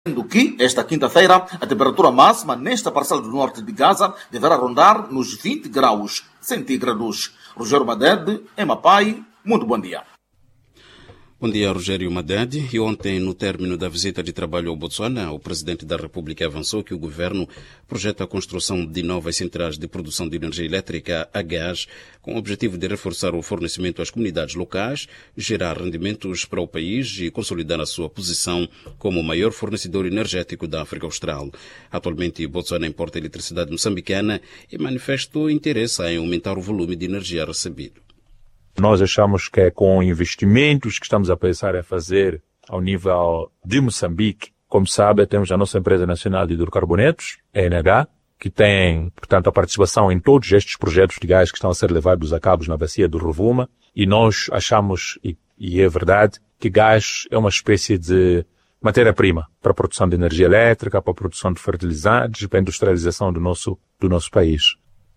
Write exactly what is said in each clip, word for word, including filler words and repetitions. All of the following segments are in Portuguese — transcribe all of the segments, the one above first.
Sendo que, esta quinta-feira, a temperatura máxima nesta parcela do norte de Gaza deverá rondar nos vinte graus centígrados. Rogério Madede, em Mapai, muito bom dia. Bom dia, Rogério Madede. E ontem, no término da visita de trabalho ao Botsuana, o Presidente da República avançou que o Governo projeta a construção de novas centrais de produção de energia elétrica a gás, com o objetivo de reforçar o fornecimento às comunidades locais, gerar rendimentos para o país e consolidar a sua posição como o maior fornecedor energético da África Austral. Atualmente, Botsuana importa eletricidade moçambicana e manifestou interesse em aumentar o volume de energia recebido. Nós achamos que é com investimentos que estamos a pensar em fazer ao nível de Moçambique. Como sabe, temos a nossa empresa nacional de hidrocarbonetos, a E N H, que tem, portanto, a participação em todos estes projetos de gás que estão a ser levados a cabo na bacia do Rovuma. E nós achamos, e, e é verdade, que gás é uma espécie de matéria-prima para a produção de energia elétrica, para a produção de fertilizantes, para a industrialização do nosso, do nosso país.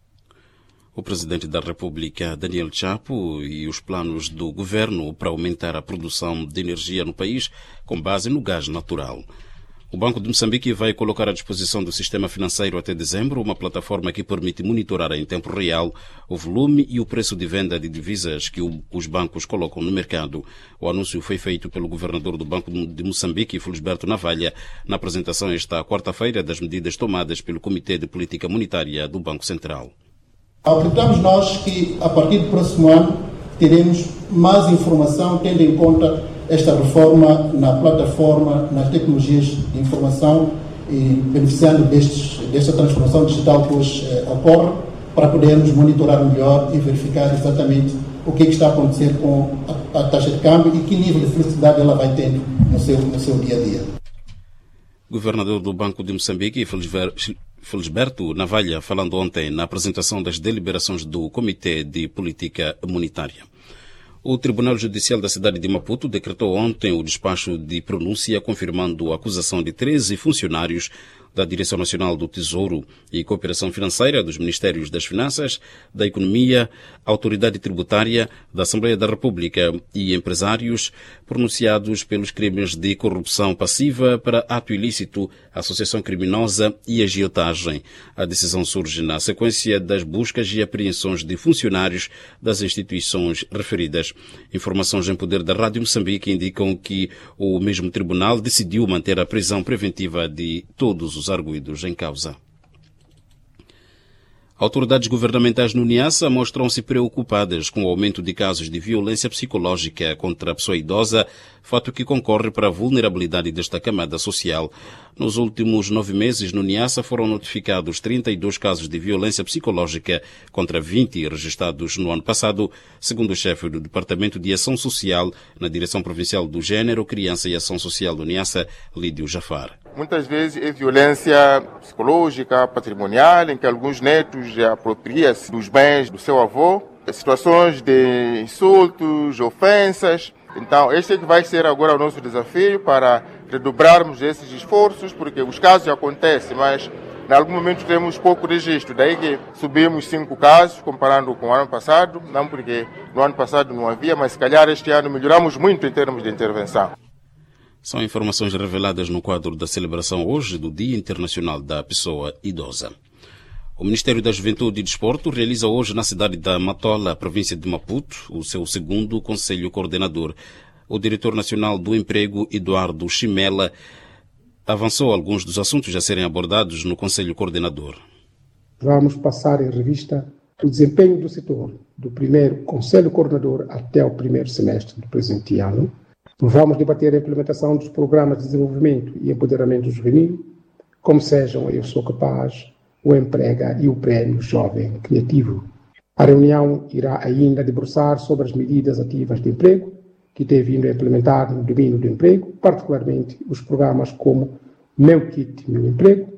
O Presidente da República, Daniel Chapo, e os planos do Governo para aumentar a produção de energia no país com base no gás natural. O Banco de Moçambique vai colocar à disposição do sistema financeiro até dezembro uma plataforma que permite monitorar em tempo real o volume e o preço de venda de divisas que os bancos colocam no mercado. O anúncio foi feito pelo governador do Banco de Moçambique, Felisberto Navalha, na apresentação esta quarta-feira das medidas tomadas pelo Comitê de Política Monetária do Banco Central. Acreditamos nós que, a partir do próximo ano, teremos mais informação, tendo em conta esta reforma na plataforma, nas tecnologias de informação e beneficiando destes, desta transformação digital que hoje eh, ocorre, para podermos monitorar melhor e verificar exatamente o que, é que está a acontecer com a, a taxa de câmbio e que nível de felicidade ela vai tendo no seu, no seu dia a dia. Governador do Banco de Moçambique, Felisberto Navalha, falando ontem na apresentação das deliberações do Comitê de Política Monetária. O Tribunal Judicial da cidade de Maputo decretou ontem o despacho de pronúncia confirmando a acusação de treze funcionários da Direção Nacional do Tesouro e Cooperação Financeira, dos Ministérios das Finanças, da Economia, Autoridade Tributária, da Assembleia da República e empresários pronunciados pelos crimes de corrupção passiva para ato ilícito, associação criminosa e agiotagem. A decisão surge na sequência das buscas e apreensões de funcionários das instituições referidas. Informações em poder da Rádio Moçambique indicam que o mesmo tribunal decidiu manter a prisão preventiva de todos os arguidos em causa. Autoridades governamentais no Niassa mostram-se preocupadas com o aumento de casos de violência psicológica contra a pessoa idosa, fato que concorre para a vulnerabilidade desta camada social. Nos últimos nove meses, no Niassa foram notificados trinta e dois casos de violência psicológica contra vinte registrados no ano passado, segundo o chefe do Departamento de Ação Social na Direção Provincial do Gênero, Criança e Ação Social do Niassa, Lídio Jafar. Muitas vezes é violência psicológica, patrimonial, em que alguns netos apropriam-se dos bens do seu avô, situações de insultos, ofensas. Então, este é que vai ser agora o nosso desafio para redobrarmos esses esforços, porque os casos acontecem, mas em algum momento temos pouco registro. Daí que subimos cinco casos, comparando com o ano passado, não porque no ano passado não havia, mas se calhar este ano melhoramos muito em termos de intervenção. São informações reveladas no quadro da celebração hoje do Dia Internacional da Pessoa Idosa. O Ministério da Juventude e Desporto realiza hoje na cidade da Matola, província de Maputo, o seu segundo Conselho Coordenador. O diretor nacional do Emprego, Eduardo Chimela, avançou alguns dos assuntos a serem abordados no Conselho Coordenador. Vamos passar em revista o desempenho do setor do primeiro Conselho Coordenador até o primeiro semestre do presente ano. Vamos debater a implementação dos programas de desenvolvimento e empoderamento juvenil, como sejam Eu Sou Capaz, o Emprega e o Prémio Jovem Criativo. A reunião irá ainda debruçar sobre as medidas ativas de emprego que tem vindo a implementar no domínio do emprego, particularmente os programas como Meu Kit, Meu Emprego.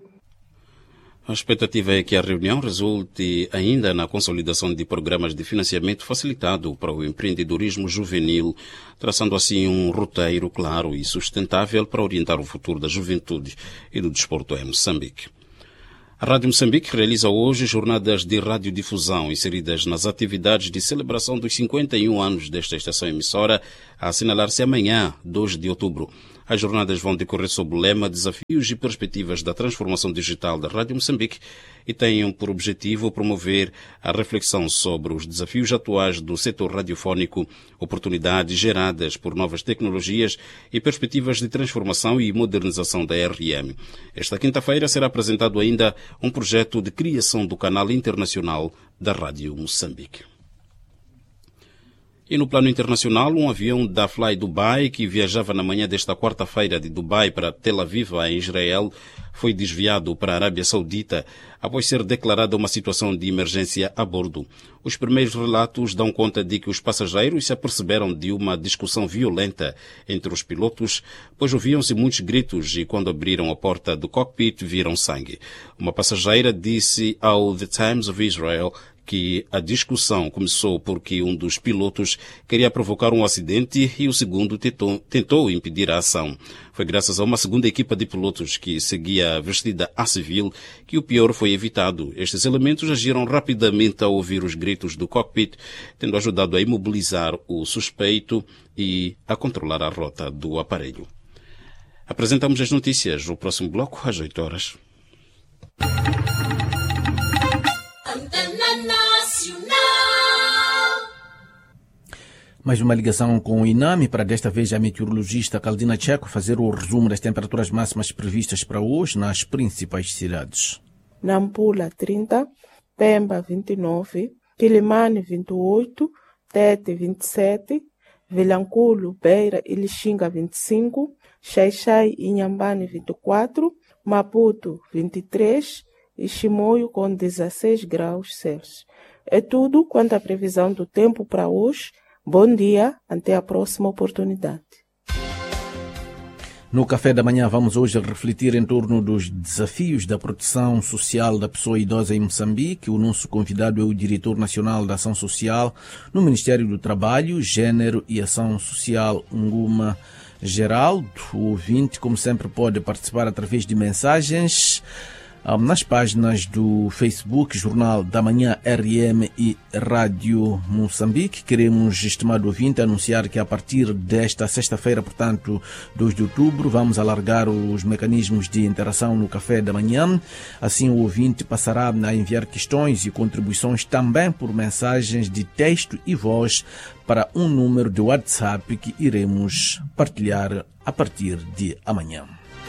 A expectativa é que a reunião resulte ainda na consolidação de programas de financiamento facilitado para o empreendedorismo juvenil, traçando assim um roteiro claro e sustentável para orientar o futuro da juventude e do desporto em Moçambique. A Rádio Moçambique realiza hoje jornadas de radiodifusão inseridas nas atividades de celebração dos cinquenta e um anos desta estação emissora, a assinalar-se amanhã, dois de outubro. As jornadas vão decorrer sob o lema Desafios e Perspectivas da Transformação Digital da Rádio Moçambique e têm por objetivo promover a reflexão sobre os desafios atuais do setor radiofónico, oportunidades geradas por novas tecnologias e perspectivas de transformação e modernização da R M. Esta quinta-feira será apresentado ainda um projeto de criação do canal internacional da Rádio Moçambique. E no plano internacional, um avião da Fly Dubai, que viajava na manhã desta quarta-feira de Dubai para Tel Aviv, em Israel, foi desviado para a Arábia Saudita após ser declarada uma situação de emergência a bordo. Os primeiros relatos dão conta de que os passageiros se aperceberam de uma discussão violenta entre os pilotos, pois ouviam-se muitos gritos e quando abriram a porta do cockpit viram sangue. Uma passageira disse ao The Times of Israel que a discussão começou porque um dos pilotos queria provocar um acidente e o segundo tentou, tentou impedir a ação. Foi graças a uma segunda equipa de pilotos que seguia vestida a civil que o pior foi evitado. Estes elementos agiram rapidamente ao ouvir os gritos do cockpit, tendo ajudado a imobilizar o suspeito e a controlar a rota do aparelho. Apresentamos as notícias no próximo bloco, às oito horas. Mais uma ligação com o INAMI, para desta vez a meteorologista Caldina Checo fazer o resumo das temperaturas máximas previstas para hoje nas principais cidades. Nampula trinta, Pemba vinte e nove, Quilimane vinte e oito, Tete vinte e sete, Vilanculo, Beira e Lixinga vinte e cinco, Xai-Xai e Inhambane vinte e quatro, Maputo vinte e três e Chimoio com dezesseis graus Celsius. É tudo quanto à previsão do tempo para hoje. Bom dia, até a próxima oportunidade. No Café da Manhã vamos hoje refletir em torno dos desafios da proteção social da pessoa idosa em Moçambique. O nosso convidado é o Diretor Nacional da Ação Social no Ministério do Trabalho, Gênero e Ação Social, Nguma Geraldo. O ouvinte, como sempre, pode participar através de mensagens nas páginas do Facebook, Jornal da Manhã R M e Rádio Moçambique. Queremos, estimado ouvinte, anunciar que a partir desta sexta-feira, portanto, dois de outubro, vamos alargar os mecanismos de interação no Café da Manhã. Assim, o ouvinte passará a enviar questões e contribuições também por mensagens de texto e voz para um número de WhatsApp que iremos partilhar a partir de amanhã.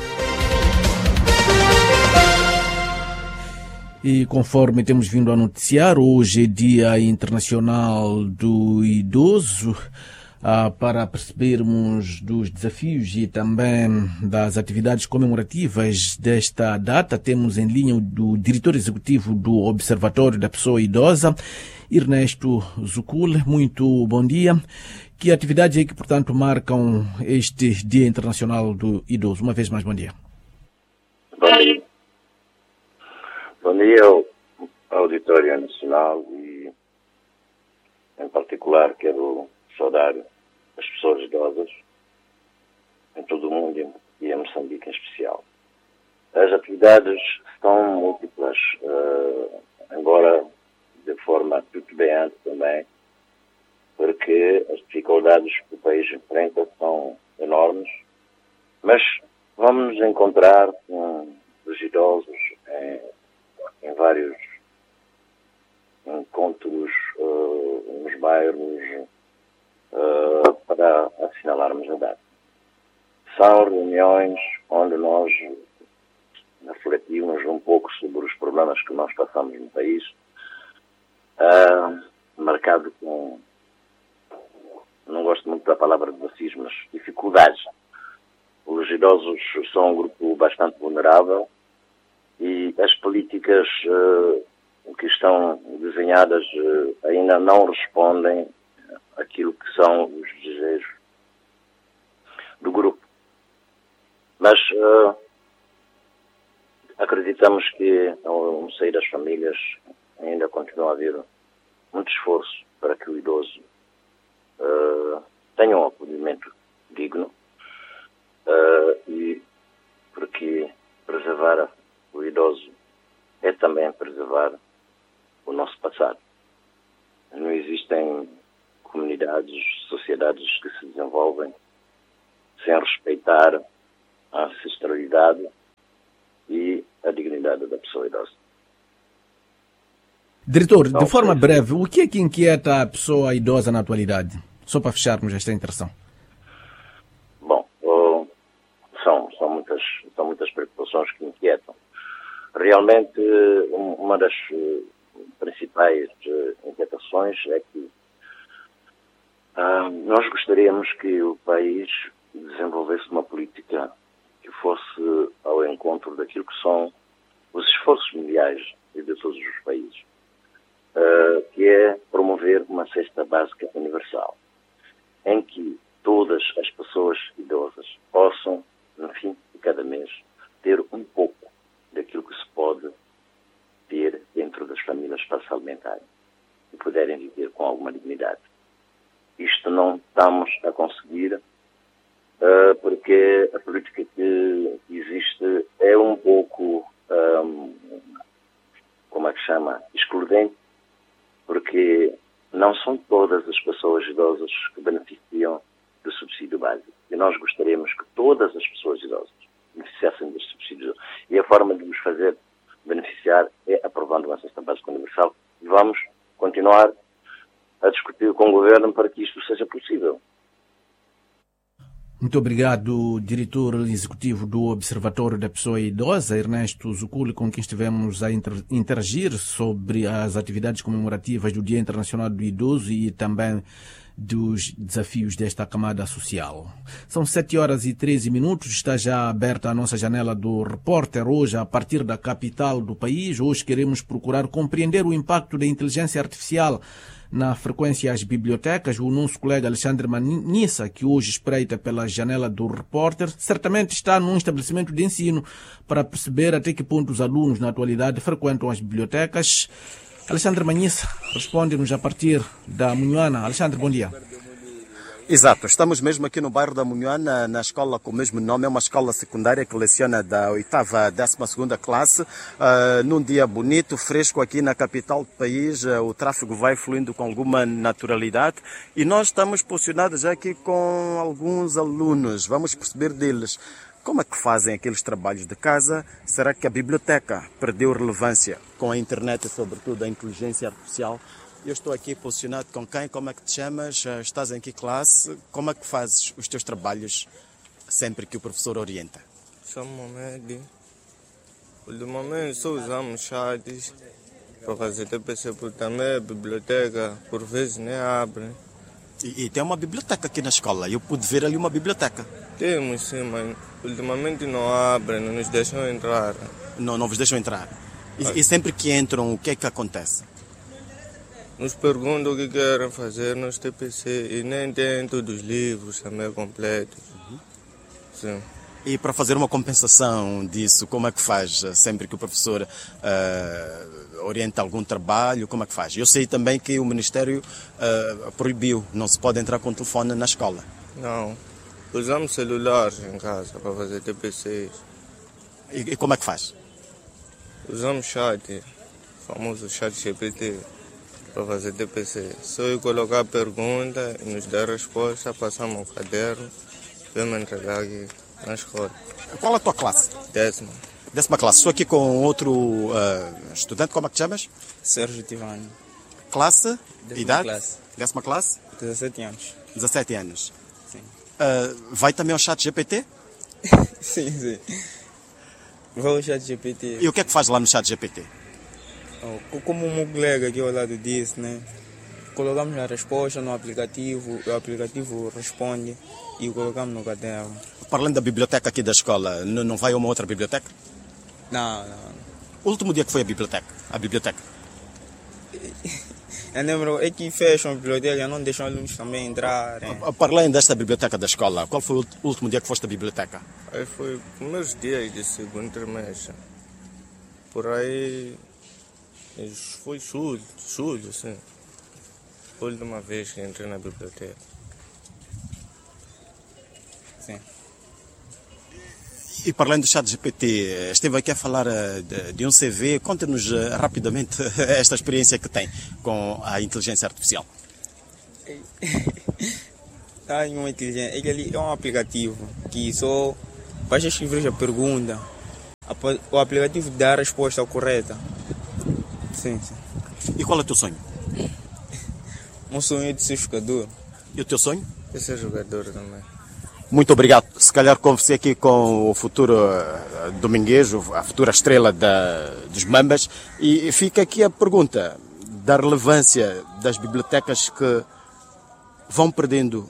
E conforme temos vindo a noticiar, hoje é Dia Internacional do Idoso. Ah, para percebermos dos desafios e também das atividades comemorativas desta data, temos em linha o diretor executivo do Observatório da Pessoa Idosa, Ernesto Zucule. Muito bom dia. Que atividades é que, portanto, marcam este Dia Internacional do Idoso? Uma vez mais, bom dia. Bom dia. Bom dia ao Auditório Nacional e, em particular, quero saudar as pessoas idosas em todo o mundo e em Moçambique em especial. As atividades são múltiplas, uh, embora de forma titubeante também, porque as dificuldades que o país enfrenta são enormes, mas vamos nos encontrar com os idosos em em vários encontros uh, nos bairros uh, para assinalarmos a data. São reuniões onde nós refletimos um pouco sobre os problemas que nós passamos no país, uh, marcado com, não gosto muito da palavra desafios, mas dificuldades. Os idosos são um grupo bastante vulnerável, e as políticas uh, que estão desenhadas uh, ainda não respondem àquilo que são os desejos do grupo. Mas uh, acreditamos que ao sair das famílias ainda continua a haver muito esforço para que o idoso uh, tenha um acolhimento digno uh, e porque preservar a o idoso é também preservar o nosso passado. Não existem comunidades, sociedades que se desenvolvem sem respeitar a ancestralidade e a dignidade da pessoa idosa. Diretor, Não, de forma sim. breve, o que é que inquieta a pessoa idosa na atualidade? Só para fecharmos esta interação. Bom, oh, são, são, muitas, são muitas preocupações que inquietam. Realmente, um, uma das uh, principais uh, inquietações é que uh, nós gostaríamos que o país desenvolvesse uma política que fosse ao encontro daquilo que são os esforços mundiais e de todos os países, uh, que é promover uma cesta básica universal, em que todas as pessoas idosas possam, no fim de cada mês, ter um pouco daquilo que se pode ter dentro das famílias para se alimentarem e puderem viver com alguma dignidade. Isto não estamos a conseguir uh, porque a política que existe é um pouco, um, como é que chama, excludente, porque não são todas as pessoas idosas que beneficiam do subsídio básico. E nós gostaríamos que todas as pessoas idosas beneficiassem deste subsídio. E a forma de nos fazer beneficiar é aprovando uma cesta básica universal. E vamos continuar a discutir com o Governo para que isto seja possível. Muito obrigado, diretor executivo do Observatório da Pessoa Idosa, Ernesto Zuculi, com quem estivemos a interagir sobre as atividades comemorativas do Dia Internacional do Idoso e também dos desafios desta camada social. São sete horas e treze minutos, está já aberta a nossa janela do repórter hoje a partir da capital do país. Hoje queremos procurar compreender o impacto da inteligência artificial na frequência às bibliotecas. O nosso colega Alexandre Manissa, que hoje espreita pela janela do repórter, certamente está num estabelecimento de ensino para perceber até que ponto os alunos na atualidade frequentam as bibliotecas. Alexandre Manissa responde-nos a partir da Munhuana. Alexandre, bom dia. Exato, estamos mesmo aqui no bairro da Munhuana, na escola com o mesmo nome, é uma escola secundária que leciona da oitava à décima segunda classe. Uh, num dia bonito, fresco aqui na capital do país, uh, o tráfego vai fluindo com alguma naturalidade e nós estamos posicionados já aqui com alguns alunos. Vamos perceber deles como é que fazem aqueles trabalhos de casa. Será que a biblioteca perdeu relevância com a internet e sobretudo a inteligência artificial? Eu estou aqui posicionado com quem? Como é que te chamas? Estás em que classe? Como é que fazes os teus trabalhos sempre que o professor orienta? Chamo-me Mohamed. Ultimamente só usamos chats para fazer T P C, porque também a biblioteca por vezes nem abre. E, e tem uma biblioteca aqui na escola, eu pude ver ali uma biblioteca. Temos sim, mas ultimamente não abre, não nos deixam entrar. Não, não vos deixam entrar. E, e sempre que entram, o que é que acontece? Nos perguntam o que querem fazer nos T P C e nem tem todos os livros também completos. Uhum. Sim. E para fazer uma compensação disso, como é que faz sempre que o professor uh, orienta algum trabalho? Como é que faz? Eu sei também que o Ministério uh, proibiu, não se pode entrar com o telefone na escola. Não, usamos celulares em casa para fazer T P Cs. E, e como é que faz? Usamos chat, famoso chat G P T. Para fazer T P C. Só eu colocar a pergunta e nos dar a resposta, passamos o caderno, vamos entregar aqui na escola. Qual é a tua classe? Décima. Décima classe. Estou aqui com outro uh, estudante, como é que te chamas? Sérgio Tivani. Classe? Décima idade? Classe. Décima classe? dezassete anos. dezassete anos. Sim. Uh, vai também ao chat G P T? Sim, sim. Vou ao chat G P T. E o que é que faz lá no chat G P T? Como o meu colega aqui ao lado disse, né? Colocamos a resposta no aplicativo, o aplicativo responde e colocamos no caderno. Para além da biblioteca aqui da escola, não, não vai a uma outra biblioteca? Não, não. O último dia que foi a biblioteca? A biblioteca? Eu lembro, é que fecham a biblioteca, não deixam alunos também entrar. Hein? Para além desta biblioteca da escola, qual foi o último dia que foste à biblioteca? Aí foi os primeiros dias de segundo trimestre. Por aí... Foi julho, julho, sim. Foi a última vez que entrei na biblioteca. Sim. E para além do chat G P T, esteve aqui a falar de, de um C V. Conta-nos rapidamente esta experiência que tem com a inteligência artificial. Ah, uma inteligência. Ele ali é um aplicativo que só basta escrever a pergunta. O aplicativo dá a resposta correta. Sim, sim. E qual é o teu sonho? O sonho é de ser jogador. E o teu sonho? É ser jogador também. Muito obrigado. Se calhar conversei aqui com o futuro uh, dominguês, a futura estrela da, dos Mambas, e fica aqui a pergunta da relevância das bibliotecas que vão perdendo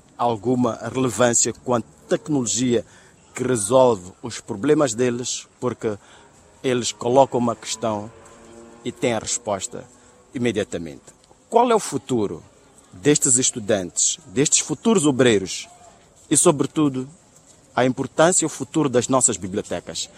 alguma relevância com a tecnologia que resolve os problemas deles, porque eles colocam uma questão e têm a resposta imediatamente. Qual é o futuro destes estudantes, destes futuros obreiros e, sobretudo, a importância e o futuro das nossas bibliotecas?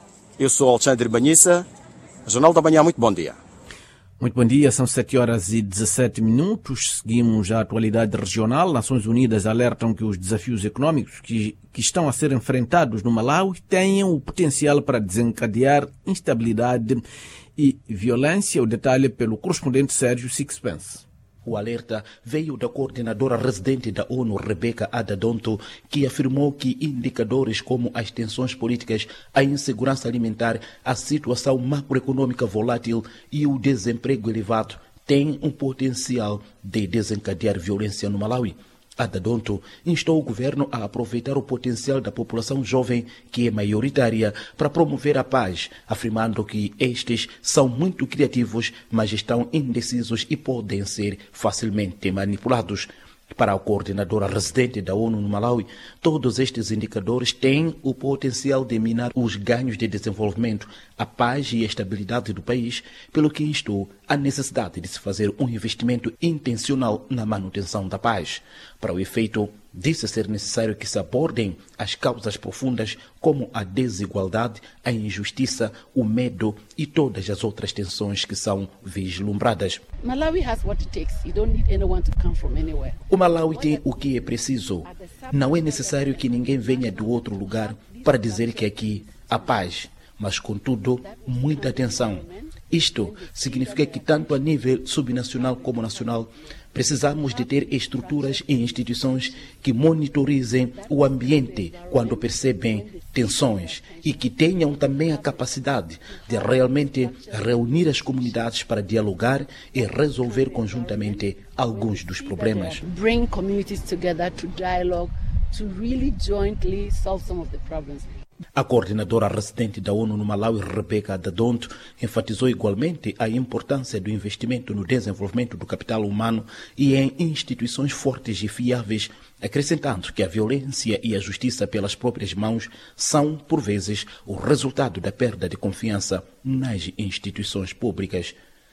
Eu sou Alexandre Banhissa, Jornal da Manhã, muito bom dia. Muito bom dia, são sete horas e dezassete minutos. Seguimos a atualidade regional. Nações Unidas alertam que os desafios econômicos que, que estão a ser enfrentados no Malawi tenham o potencial para desencadear instabilidade e violência. O detalhe pelo correspondente Sérgio Sixpence. O alerta veio da coordenadora residente da ONU, Rebecca Adadonto, que afirmou que indicadores como as tensões políticas, a insegurança alimentar, a situação macroeconômica volátil e o desemprego elevado têm um potencial de desencadear violência no Malawi. Adadonto instou o governo a aproveitar o potencial da população jovem, que é maioritária, para promover a paz, afirmando que estes são muito criativos, mas estão indecisos e podem ser facilmente manipulados. Para a coordenadora residente da ONU no Malawi, todos estes indicadores têm o potencial de minar os ganhos de desenvolvimento, a paz e a estabilidade do país, pelo que instou a necessidade de se fazer um investimento intencional na manutenção da paz. Para o efeito, disse ser necessário que se abordem as causas profundas como a desigualdade, a injustiça, o medo e todas as outras tensões que são vislumbradas. Malawi has what it takes. You don't need anyone to come from anywhere. O Malawi tem o que é preciso. Não é necessário que ninguém venha do outro lugar para dizer que aqui há paz, mas contudo, muita atenção. Isto significa que tanto a nível subnacional como nacional precisamos de ter estruturas e instituições que monitorizem o ambiente quando percebem tensões e que tenham também a capacidade de realmente reunir as comunidades para dialogar e resolver conjuntamente alguns dos problemas. Bring communities together to dialogue, to really jointly solve some of the problems. A coordenadora residente da ONU no Malawi, Rebecca Adadonto, enfatizou igualmente a importância do investimento no desenvolvimento do capital humano e em instituições fortes e fiáveis, acrescentando que a violência e a justiça pelas próprias mãos são, por vezes, o resultado da perda de confiança nas instituições públicas.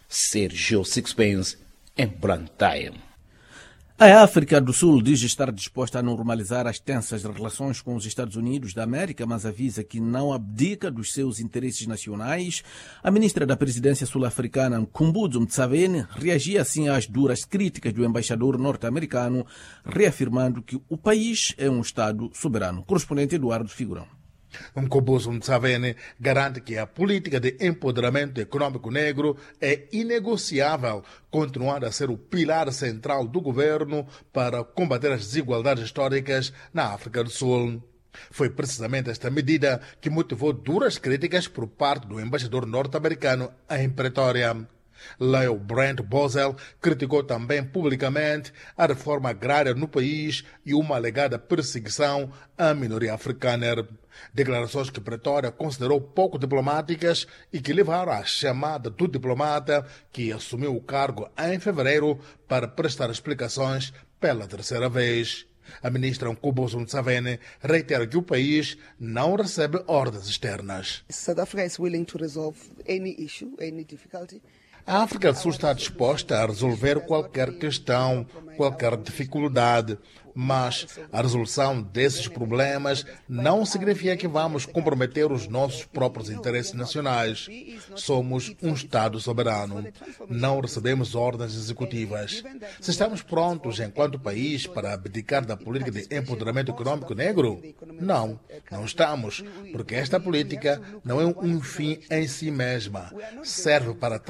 Sérgio Sixpence, em Blantyre. A África do Sul diz estar disposta a normalizar as tensas relações com os Estados Unidos da América, mas avisa que não abdica dos seus interesses nacionais. A ministra da Presidência sul-africana, Mkhumbudzo Ntshavheni, reagia assim às duras críticas do embaixador norte-americano, reafirmando que o país é um Estado soberano. Correspondente Eduardo Figurão. Mkhumbudzo Ntshavheni garante que a política de empoderamento econômico negro é inegociável, continuando a ser o pilar central do governo para combater as desigualdades históricas na África do Sul. Foi precisamente esta medida que motivou duras críticas por parte do embaixador norte-americano em Pretória. Leo Brent Boswell criticou também publicamente a reforma agrária no país e uma alegada perseguição à minoria africana. Declarações que Pretória considerou pouco diplomáticas e que levaram à chamada do diplomata que assumiu o cargo em fevereiro para prestar explicações pela terceira vez. A ministra Mkhumbudzo Ntshavheni reitera que o país não recebe ordens externas. South Africa is willing to resolve any issue, any difficulty. A África do Sul está disposta a resolver qualquer questão, qualquer dificuldade, mas a resolução desses problemas não significa que vamos comprometer os nossos próprios interesses nacionais. Somos um Estado soberano. Não recebemos ordens executivas. Se estamos prontos, enquanto país, para abdicar da política de empoderamento econômico negro? Não, não estamos, porque esta política não é um fim em si mesma. Serve para a transformação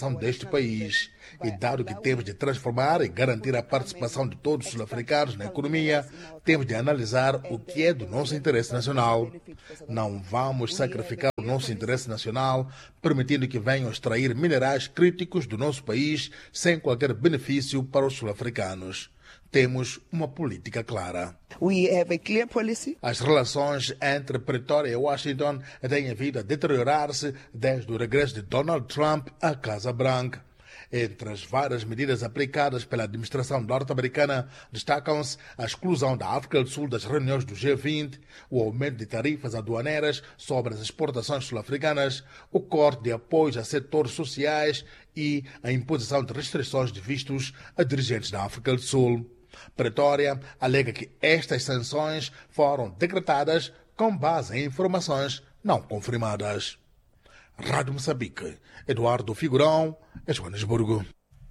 participação deste país. E dado que temos de transformar e garantir a participação de todos os sul-africanos na economia, temos de analisar o que é do nosso interesse nacional. Não vamos sacrificar o nosso interesse nacional, permitindo que venham extrair minerais críticos do nosso país sem qualquer benefício para os sul-africanos. Temos uma política clara. We have a clear policy. As relações entre Pretória e Washington têm vindo a deteriorar-se desde o regresso de Donald Trump à Casa Branca. Entre as várias medidas aplicadas pela administração norte-americana, destacam-se a exclusão da África do Sul das reuniões do G vinte, o aumento de tarifas aduaneiras sobre as exportações sul-africanas, o corte de apoios a setores sociais e a imposição de restrições de vistos a dirigentes da África do Sul. Pretória alega que estas sanções foram decretadas com base em informações não confirmadas. Rádio Moçambique, Eduardo Figurão, Joanesburgo.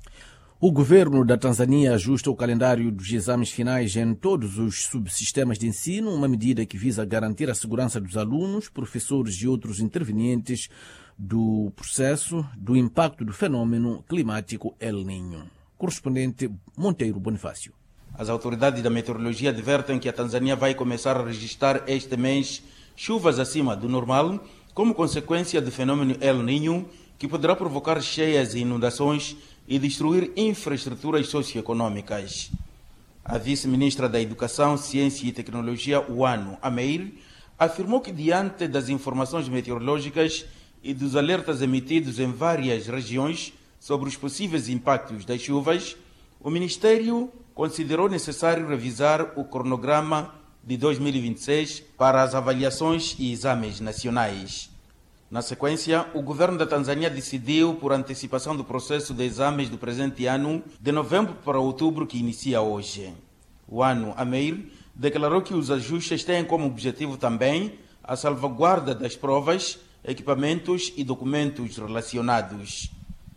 O governo da Tanzânia ajusta o calendário dos exames finais em todos os subsistemas de ensino, uma medida que visa garantir a segurança dos alunos, professores e outros intervenientes do processo do impacto do fenômeno climático El Niño. Correspondente Monteiro Bonifácio. As autoridades da meteorologia advertem que a Tanzânia vai começar a registrar este mês chuvas acima do normal, como consequência do fenômeno El Niño, que poderá provocar cheias e inundações e destruir infraestruturas socioeconômicas. A vice-ministra da Educação, Ciência e Tecnologia, Wanu Ameir, afirmou que, diante das informações meteorológicas e dos alertas emitidos em várias regiões sobre os possíveis impactos das chuvas, o Ministério considerou necessário revisar o cronograma de dois mil e vinte e seis para as avaliações e exames nacionais. Na sequência, o governo da Tanzânia decidiu por antecipação do processo de exames do presente ano, de novembro para outubro, que inicia hoje. O Wanu Ameir declarou que os ajustes têm como objetivo também a salvaguarda das provas, equipamentos e documentos relacionados.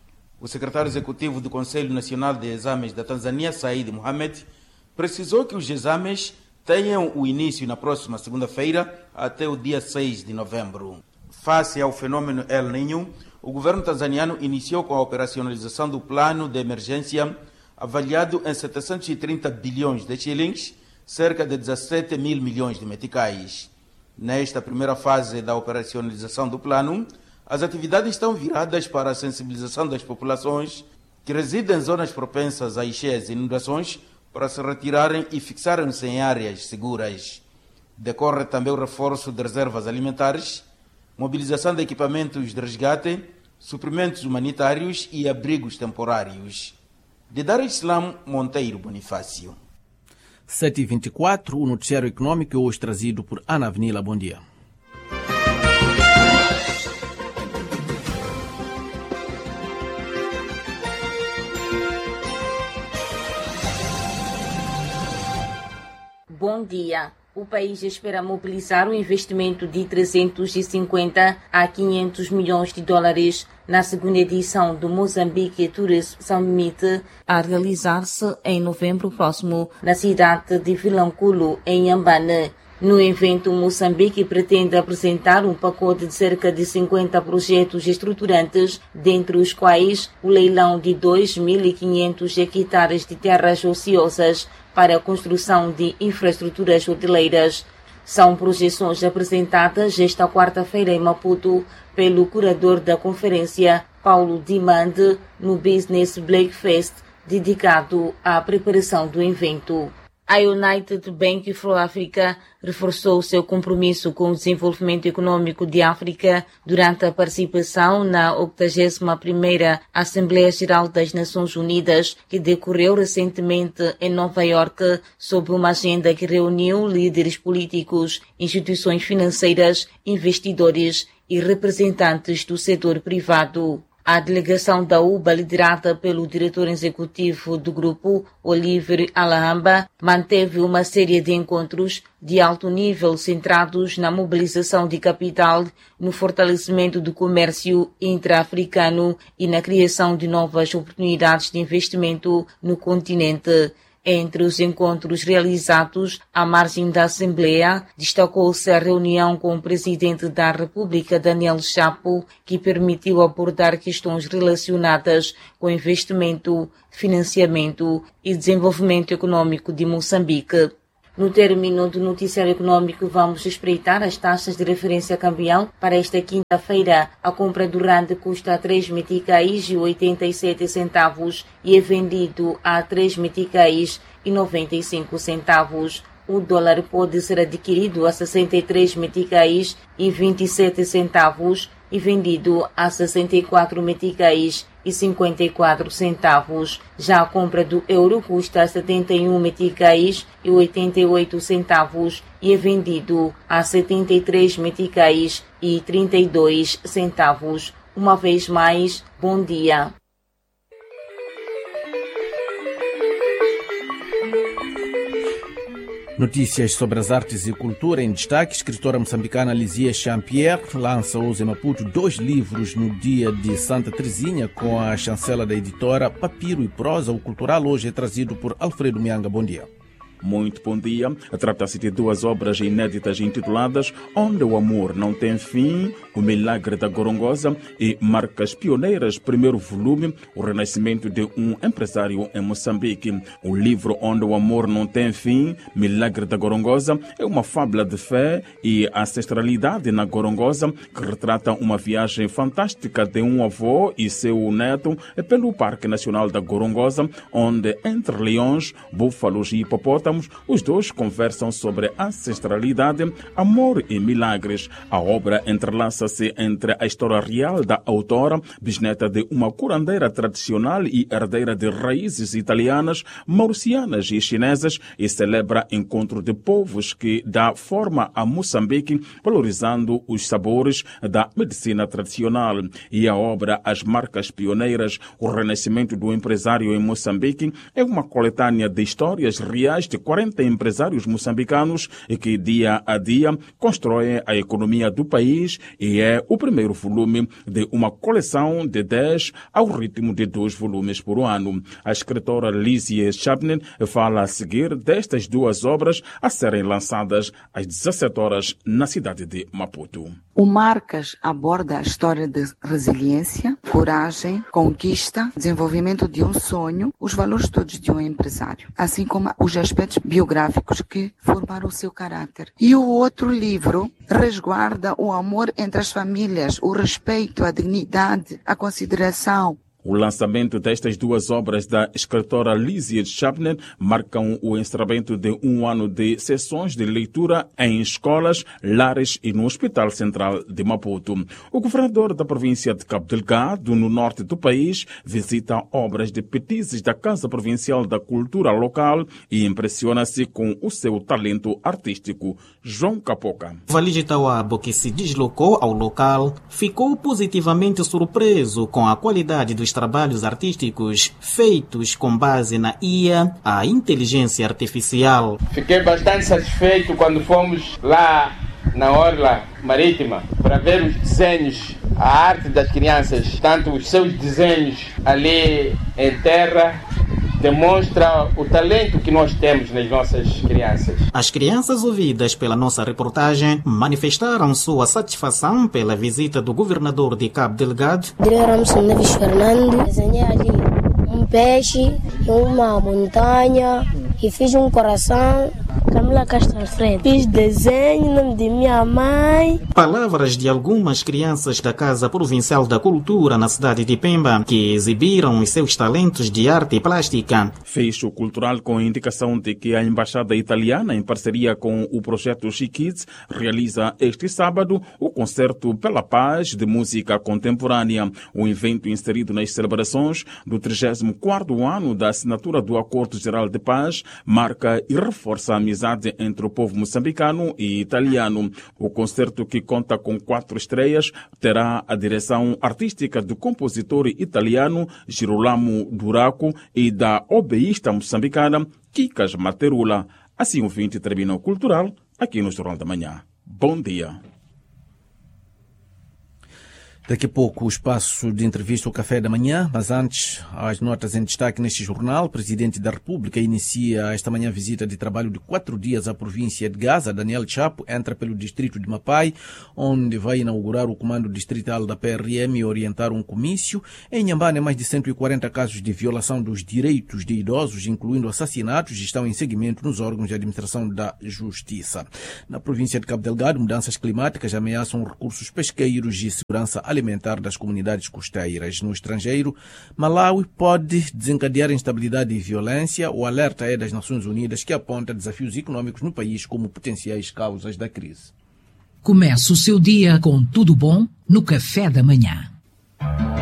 O secretário executivo do Conselho Nacional de Exames da Tanzânia, Said Mohamed, precisou que os exames tenham o início na próxima segunda-feira até o dia seis de novembro. Face ao fenômeno El Niño, o governo tanzaniano iniciou com a operacionalização do plano de emergência avaliado em setecentos e trinta bilhões de shillings, cerca de dezassete mil milhões de meticais. Nesta primeira fase da operacionalização do plano, as atividades estão viradas para a sensibilização das populações que residem em zonas propensas a cheias e inundações para se retirarem e fixarem-se em áreas seguras. Decorre também o reforço de reservas alimentares, mobilização de equipamentos de resgate, suprimentos humanitários e abrigos temporários. De Dar es Salaam, Monteiro Bonifácio. sete e vinte e quatro, o noticiário econômico hoje trazido por Ana Avenila. Bom dia. Bom dia. O país espera mobilizar um investimento de trezentos e cinquenta a quinhentos milhões de dólares na segunda edição do Mozambique Tourism Summit, a realizar-se em novembro próximo na cidade de Vilanculo, em Ambane. No evento, Moçambique pretende apresentar um pacote de cerca de cinquenta projetos estruturantes, dentre os quais o leilão de dois mil e quinhentos hectares de terras ociosas para a construção de infraestruturas hoteleiras. São projeções apresentadas esta quarta-feira em Maputo pelo curador da conferência, Paulo Dimande, no Business Breakfast, dedicado à preparação do evento. A United Bank for Africa reforçou seu compromisso com o desenvolvimento econômico de África durante a participação na octagésima primeira Assembleia Geral das Nações Unidas, que decorreu recentemente em Nova Iorque, sob uma agenda que reuniu líderes políticos, instituições financeiras, investidores e representantes do setor privado. A delegação da U B A, liderada pelo diretor executivo do grupo, Oliver Alahamba, manteve uma série de encontros de alto nível centrados na mobilização de capital, no fortalecimento do comércio intra-africano e na criação de novas oportunidades de investimento no continente. Entre os encontros realizados à margem da Assembleia, destacou-se a reunião com o Presidente da República, Daniel Chapo, que permitiu abordar questões relacionadas com investimento, financiamento e desenvolvimento econômico de Moçambique. No término do noticiário econômico, vamos espreitar as taxas de referência cambial para esta quinta-feira. A compra do rand custa três meticais e oitenta e sete centavos e é vendido a três meticais e noventa e cinco centavos. O dólar pode ser adquirido a sessenta e três meticais e vinte e sete centavos e vendido a sessenta e quatro meticais e cinquenta e quatro centavos. Já a compra do euro custa setenta e um meticais e oitenta e oito centavos e é vendido a setenta e três meticais e trinta e dois centavos. Uma vez mais, bom dia. Notícias sobre as artes e cultura em destaque. Escritora moçambicana Lizia Champierre lança hoje em Maputo dois livros no dia de Santa Teresinha com a chancela da editora Papiro e Prosa. O cultural hoje é trazido por Alfredo Mianga. Bom dia. Muito bom dia. Trata-se de duas obras inéditas intituladas Onde o Amor Não Tem Fim, O Milagre da Gorongosa e Marcas Pioneiras, primeiro volume, O Renascimento de um Empresário em Moçambique. O livro Onde o Amor Não Tem Fim, Milagre da Gorongosa, é uma fábula de fé e ancestralidade na Gorongosa que retrata uma viagem fantástica de um avô e seu neto pelo Parque Nacional da Gorongosa, onde entre leões, búfalos e hipopótamos os dois conversam sobre ancestralidade, amor e milagres. A obra entrelaça-se entre a história real da autora, bisneta de uma curandeira tradicional e herdeira de raízes italianas, mauricianas e chinesas, e celebra encontro de povos que dá forma a Moçambique, valorizando os sabores da medicina tradicional. E a obra As Marcas Pioneiras, o Renascimento do Empresário em Moçambique, é uma coletânea de histórias reais de quarenta empresários moçambicanos que dia a dia constroem a economia do país e é o primeiro volume de uma coleção de dez ao ritmo de dois volumes por ano. A escritora Lizia Champierre fala a seguir destas duas obras a serem lançadas às dezassete horas na cidade de Maputo. O Marcas aborda a história de resiliência, coragem, conquista, desenvolvimento de um sonho, os valores todos de um empresário, assim como os aspectos biográficos que formaram o seu caráter. E o outro livro resguarda o amor entre as famílias, o respeito, a dignidade, a consideração. O lançamento destas duas obras da escritora Lizia Champierre marcam o encerramento de um ano de sessões de leitura em escolas, lares e no Hospital Central de Maputo. O governador da província de Cabo Delgado, no norte do país, visita obras de petizes da Casa Provincial da Cultura Local e impressiona-se com o seu talento artístico. João Capoca. Valide Tawabo, que se deslocou ao local, ficou positivamente surpreso com a qualidade dos trabalhos artísticos feitos com base na I A, a inteligência artificial. Fiquei bastante satisfeito quando fomos lá na orla marítima para ver os desenhos, a arte das crianças, tanto os seus desenhos ali em terra, demonstra o talento que nós temos nas nossas crianças. As crianças ouvidas pela nossa reportagem manifestaram sua satisfação pela visita do governador de Cabo Delgado. Ramos Neves Fernando, desenhei ali um peixe, uma montanha e fiz um coração. Camila Castro Alfredo. Fiz desenho, nome de minha mãe. Palavras de algumas crianças da Casa Provincial da Cultura na cidade de Pemba, que exibiram os seus talentos de arte e plástica. Fecho cultural com a indicação de que a Embaixada Italiana, em parceria com o projeto She Kids, realiza este sábado o Concerto pela Paz de Música Contemporânea. O evento inserido nas celebrações do trigésimo quarto ano da assinatura do Acordo Geral de Paz marca e reforça a amizade entre o povo moçambicano e italiano. O concerto, que conta com quatro estreias, terá a direção artística do compositor italiano Girolamo Duraco e da obeísta moçambicana Kikas Materula. Assim o vinte termina o cultural aqui no Jornal da Manhã. Bom dia. Daqui a pouco o espaço de entrevista ao Café da Manhã, mas antes, as notas em destaque neste jornal. O Presidente da República inicia esta manhã visita de trabalho de quatro dias à província de Gaza. Daniel Chapo entra pelo distrito de Mapai, onde vai inaugurar o comando distrital da P R M e orientar um comício. Em Inhambane, mais de cento e quarenta casos de violação dos direitos de idosos, incluindo assassinatos, estão em seguimento nos órgãos de administração da Justiça. Na província de Cabo Delgado, mudanças climáticas ameaçam recursos pesqueiros e segurança alimentar das comunidades costeiras. No estrangeiro, Malawi pode desencadear instabilidade e violência. O alerta é das Nações Unidas, que aponta desafios econômicos no país como potenciais causas da crise. Começa o seu dia com tudo bom no Café da Manhã.